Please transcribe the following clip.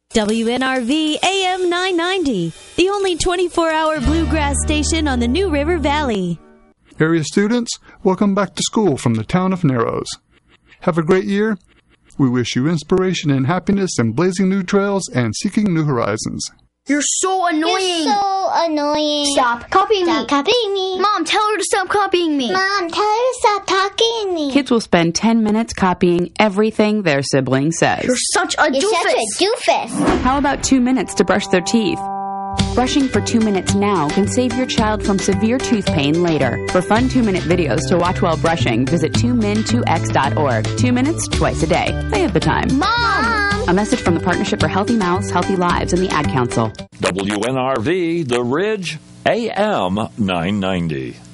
WNRV AM 990, the only 24-hour bluegrass station on the New River Valley. Area students, welcome back to school from the town of Narrows. Have a great year. We wish you inspiration and happiness in blazing new trails and seeking new horizons. You're so annoying. You're so annoying. Stop copying me. Stop copying me. Mom, tell her to stop copying me. Mom, tell her to stop talking to me. Kids will spend 10 minutes copying everything their sibling says. You're such a You're doofus. such a doofus. How about 2 minutes to brush their teeth? Brushing for 2 minutes now can save your child from severe tooth pain later. For fun 2-minute videos to watch while brushing, visit 2min2x.org. 2 minutes, twice a day. They have the time. Mom! A message from the Partnership for Healthy Mouths, Healthy Lives, and the Ad Council. WNRV, The Ridge, AM 990.